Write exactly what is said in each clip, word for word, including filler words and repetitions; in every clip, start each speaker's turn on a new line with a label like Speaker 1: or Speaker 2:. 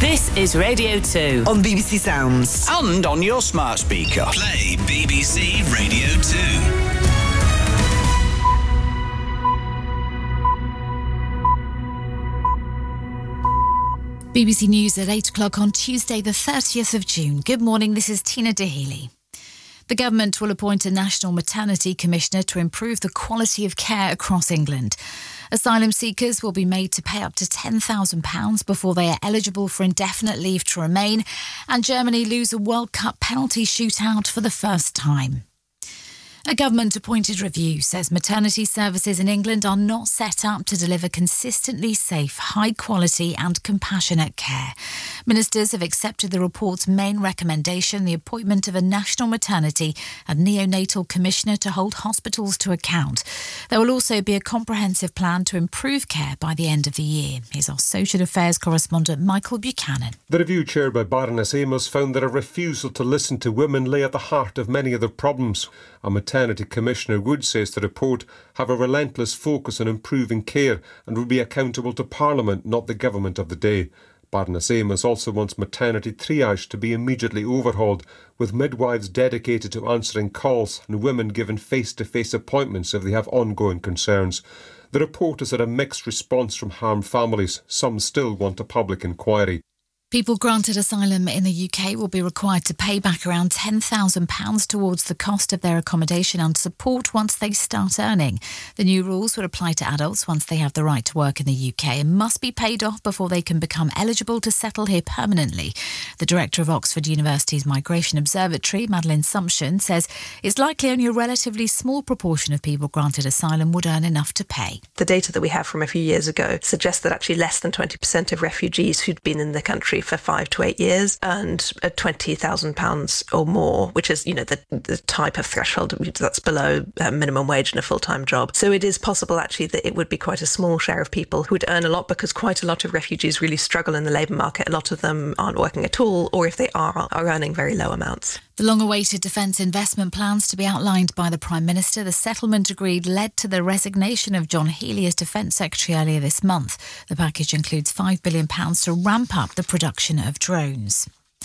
Speaker 1: This is Radio two.
Speaker 2: On B B C Sounds.
Speaker 3: And on your smart speaker.
Speaker 4: Play B B C Radio two.
Speaker 5: B B C News at eight o'clock on Tuesday the thirtieth of June. Good morning, this is Tina Dahealy. The government will appoint a National Maternity Commissioner to improve the quality of care across England. Asylum seekers will be made to pay up to ten thousand pounds before they are eligible for indefinite leave to remain, and Germany lose a World Cup penalty shootout for the first time. A government-appointed review says maternity services in England are not set up to deliver consistently safe, high-quality and compassionate care. Ministers have accepted the report's main recommendation, the appointment of a National Maternity and Neonatal Commissioner to hold hospitals to account. There will also be a comprehensive plan to improve care by the end of the year. Here's our Social Affairs correspondent Michael Buchanan.
Speaker 6: The review, chaired by Baroness Amos, found that a refusal to listen to women lay at the heart of many of the problems. A maternity commissioner would, says the report, have a relentless focus on improving care and would be accountable to Parliament, not the government of the day. Baroness Amos also wants maternity triage to be immediately overhauled, with midwives dedicated to answering calls and women given face-to-face appointments if they have ongoing concerns. The report has had a mixed response from harmed families. Some still want a public inquiry.
Speaker 5: People granted asylum in the U K will be required to pay back around ten thousand pounds towards the cost of their accommodation and support once they start earning. The new rules would apply to adults once they have the right to work in the U K and must be paid off before they can become eligible to settle here permanently. The director of Oxford University's Migration Observatory, Madeleine Sumption, says it's likely only a relatively small proportion of people granted asylum would earn enough to pay.
Speaker 7: The data that we have from a few years ago suggests that actually less than twenty percent of refugees who'd been in the country for five to eight years earned twenty thousand pounds or more, which is, you know, the, the type of threshold that's below uh, minimum wage in a full-time job. So it is possible actually that it would be quite a small share of people who would earn a lot, because quite a lot of refugees really struggle in the labour market. A lot of them aren't working at all, or if they are, are earning very low amounts.
Speaker 5: The long-awaited defence investment plans to be outlined by the Prime Minister, the settlement agreed, led to the resignation of John Healey as Defence Secretary earlier this month. The package includes five billion pounds to ramp up the production of drones.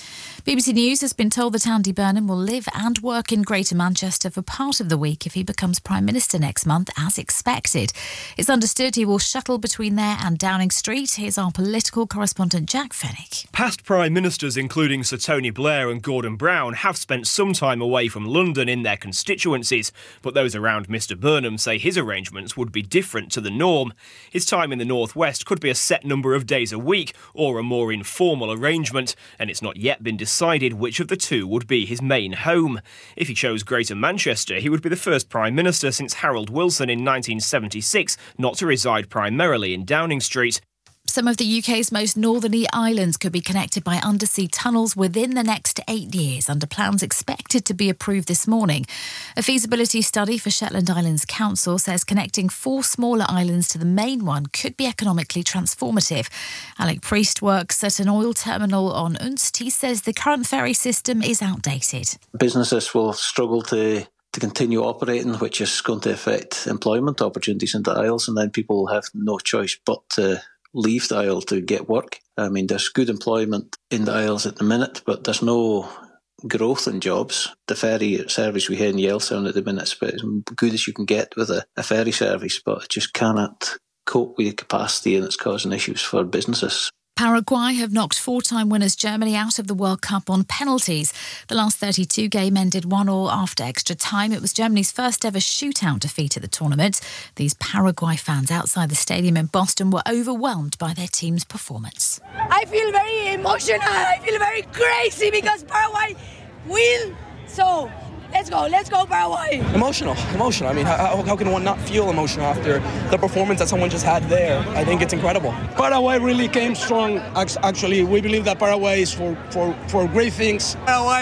Speaker 5: B B C News has been told that Andy Burnham will live and work in Greater Manchester for part of the week if he becomes Prime Minister next month, as expected. It's understood he will shuttle between there and Downing Street. Here's our political correspondent Jack Fenwick.
Speaker 8: Past Prime Ministers, including Sir Tony Blair and Gordon Brown, have spent some time away from London in their constituencies, but those around Mr Burnham say his arrangements would be different to the norm. His time in the North West could be a set number of days a week or a more informal arrangement, and it's not yet been decided decided which of the two would be his main home. If he chose Greater Manchester, he would be the first Prime Minister since Harold Wilson in nineteen seventy-six not to reside primarily in Downing Street.
Speaker 5: Some of the U K's most northerly islands could be connected by undersea tunnels within the next eight years, under plans expected to be approved this morning. A feasibility study for Shetland Islands Council says connecting four smaller islands to the main one could be economically transformative. Alec Priest works at an oil terminal on Unst. He says the current ferry system is outdated.
Speaker 9: Businesses will struggle to to continue operating, which is going to affect employment opportunities in the Isles, and then people will have no choice but to leave the Isle to get work. I mean, there's good employment in the Isles at the minute, but there's no growth in jobs. The ferry service we have in Yellowstone at the minute is as good as you can get with a, a ferry service, but it just cannot cope with the capacity, and it's causing issues for businesses.
Speaker 5: Paraguay have knocked four-time winners Germany out of the World Cup on penalties. The last thirty-two game ended one all after extra time. It was Germany's first ever shootout defeat at the tournament. These Paraguay fans outside the stadium in Boston were overwhelmed by their team's performance.
Speaker 10: I feel very emotional. I feel very crazy because Paraguay win. So let's go, let's go Paraguay.
Speaker 11: Emotional, emotional. I mean, how, how can one not feel emotional after the performance that someone just had there? I think it's incredible.
Speaker 12: Paraguay really came strong. Actually, we believe that Paraguay is for, for, for great things. Paraguay